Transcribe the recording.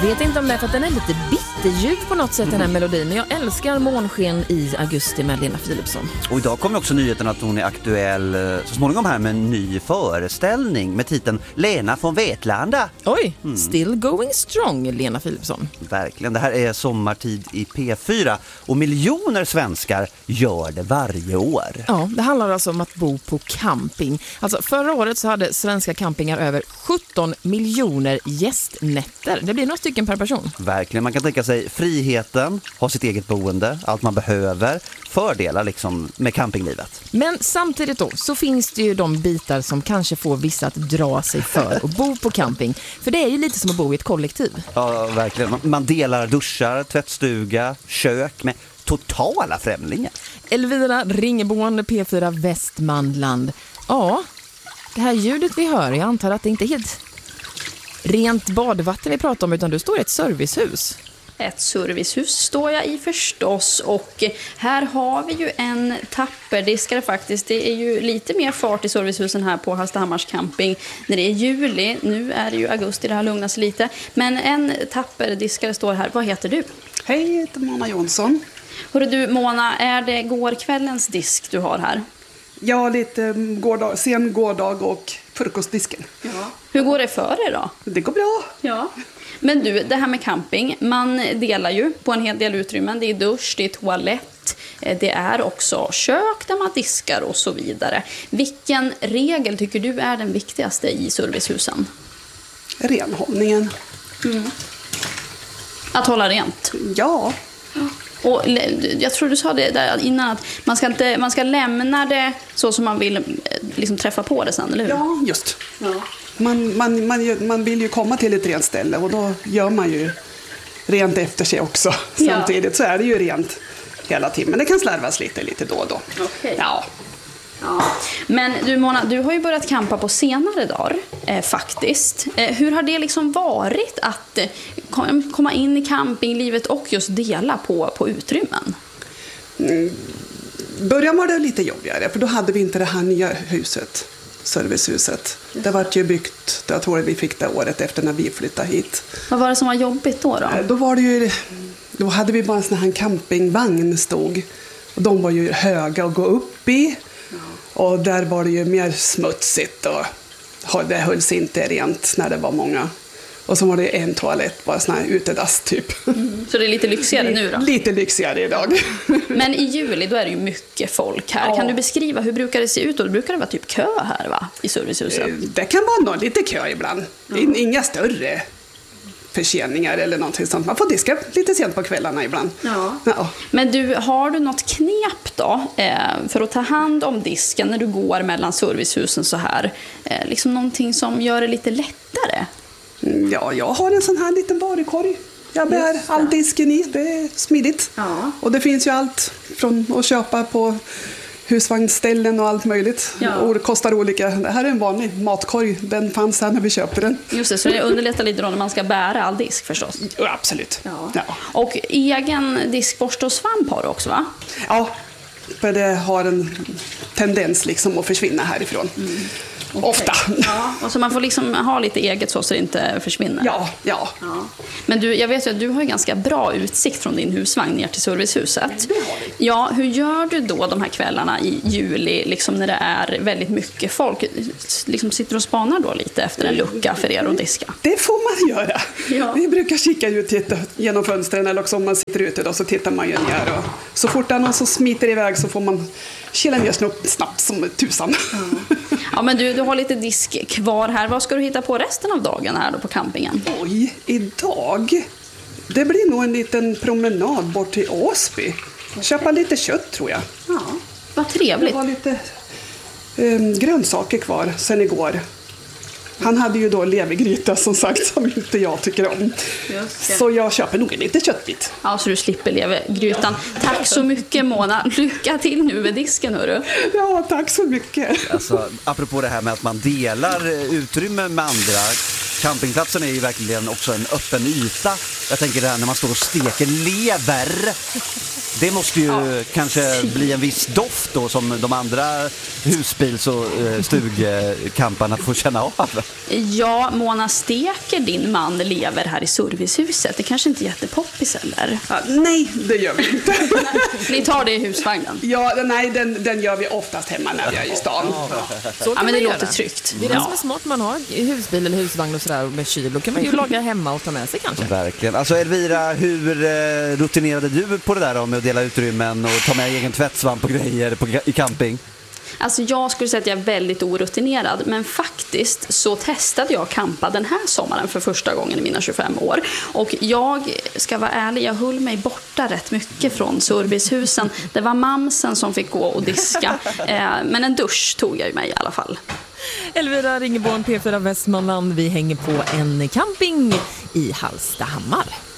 Vet inte om det är för att den är lite bitterljuv på något sätt, den här melodin. Men jag älskar Månsken i augusti med Lena Philipsson. Och idag kommer också nyheten att hon är aktuell så småningom här med en ny föreställning med titeln Lena från Vetlanda. Oj, still going strong, Lena Philipsson. Verkligen, det här är sommartid i P4 och miljoner svenskar gör det varje år. Ja, det handlar alltså om att bo på camping. Alltså förra året så hade svenska campingar över 17 miljoner gästnätter. Det blir några stycken per person. Verkligen, man kan tänka sig friheten, ha sitt eget boende, allt man behöver, fördelar liksom med campinglivet. Men samtidigt då så finns det ju de bitar som kanske får vissa att dra sig för att bo på camping. För det är ju lite som att bo i ett kollektiv. Ja, verkligen. Man delar duschar, tvättstuga, kök med totala främlingar. Elvira Ringeboende, P4 Västmanland. Ja, det här ljudet vi hör, jag antar att det inte är helt rent badvatten vi pratar om, utan du står i ett servicehus. Ett servicehus står jag i förstås, och här har vi ju en tapperdiskare faktiskt. Det är ju lite mer fart i servicehusen här på Hallstahammars camping när det är juli. Nu är det ju augusti, det här lugnar sig lite. Men en tapperdiskare står här. Vad heter du? Hej, jag heter Mona Jonsson. Hörru du Mona, är det gårkvällens disk du har här? Ja, lite sen gårdag och frukostdisken. Ja. Hur går det för er då? Det går bra. Ja. Men du, det här med camping, man delar ju på en hel del utrymmen. Det är dusch, det är toalett, det är också kök där man diskar och så vidare. Vilken regel tycker du är den viktigaste i servicehusen? Renhållningen. Att hålla rent? Ja. Och jag tror du sa det där innan, att man ska lämna det så som man vill liksom träffa på det sen, eller hur? Ja, just. Ja. Man vill ju komma till ett rent ställe, och då gör man ju rent efter sig också. Samtidigt så är det ju rent hela tiden. Men det kan slarvas lite då och då. Okay. Ja. Ja. Men du Mona, du har ju börjat campa på senare dagar faktiskt. Hur har det liksom varit att komma in i campinglivet och just dela på utrymmen? Början var det lite jobbigare, för då hade vi inte det här nya huset, servicehuset. Det var ju byggt, jag tror vi fick det året efter när vi flyttade hit. Vad var det som var jobbigt då? Då hade vi bara en sån här campingvagn stod. Och de var ju höga att gå upp i. Och där var det ju mer smutsigt, och det hölls inte rent när det var många. Och så var det en toalett, bara sån här utedass typ. Så det är lite lyxigare nu då? Lite lyxigare idag. Men i juli då är det ju mycket folk här. Ja. Kan du beskriva, hur brukar det se ut? Och det brukar vara typ kö här va? I servicehuset. Det kan vara lite kö ibland. Inga större förseningar eller någonting sånt. Man får diska lite sent på kvällarna ibland. Ja. Ja. Men har du något knep då för att ta hand om disken när du går mellan servicehusen så här? Liksom någonting som gör det lite lättare? Ja, jag har en sån här liten varukorg. Jag bär all disken i, det är smidigt. Ja. Och det finns ju allt från att köpa på husvagnsställen och allt möjligt. Ja. Och det kostar olika. Det här är en vanlig matkorg, den fanns här när vi köpte den. Just det, så det underlättar lite då när man ska bära all disk förstås. Ja, absolut. Ja. Ja. Och egen diskborste och svamp har du också va? Ja, för det har en tendens liksom att försvinna härifrån. Okay. Ofta. Ja, och så man får liksom ha lite eget så det inte försvinner. Ja. Men du, jag vet ju att du har ju ganska bra utsikt från din husvagn ner till servicehuset. Det har vi. Ja, hur gör du då de här kvällarna i juli liksom när det är väldigt mycket folk? Liksom sitter och spanar då lite efter en lucka för er att diska? Det får man göra. Ja. Vi brukar kika ut genom fönstren, eller också om man sitter ute då, så tittar man ju ner. Och så fort det är någon som smiter iväg så får man kila ner snabbt som tusan. Ja, men du har lite disk kvar här. Vad ska du hitta på resten av dagen här då på campingen? Oj, idag? Det blir nog en liten promenad bort till Åsby. Köpa lite kött tror jag. Ja, vad trevligt. Jag har lite grönsaker kvar sen igår. Han hade ju då levergryta som sagt som inte jag tycker om. Så jag köper nog en liten köttbit. Ja, så du slipper levergrytan. Tack så mycket Mona. Lycka till nu vid disken hörru. Ja, tack så mycket. Alltså, apropå det här med att man delar utrymme med andra. Campingplatsen är ju verkligen också en öppen yta. Jag tänker det här när man står och steker lever. Det måste ju kanske bli en viss doft då som de andra husbils- och stugkamparna får känna av. Ja, Mona Steker, din man, lever här i servicehuset. Det kanske inte är jättepoppis eller? Ja, nej, det gör vi inte. Ni tar det i husvagnen? Ja, nej, den gör vi oftast hemma när vi är i stan. Så kan Ja, men man det göra. låter tryggt. Det är det som är smart, man har husbil eller husvagn och sådär med kyl. Då kan man ju laga hemma och ta med sig kanske. Verkligen. Alltså Elvira, hur rutinerade du på det där då, med att dela utrymmen och ta med egen tvättsvamp och grejer i camping? Alltså jag skulle säga att jag är väldigt orutinerad, men faktiskt så testade jag campa den här sommaren för första gången i mina 25 år. Och jag ska vara ärlig, jag höll mig borta rätt mycket från servicehusen. Det var mamsen som fick gå och diska, men en dusch tog jag ju mig i alla fall. Elvira Ringeborn, P4 Västmanland. Vi hänger på en camping i Hallstahammar.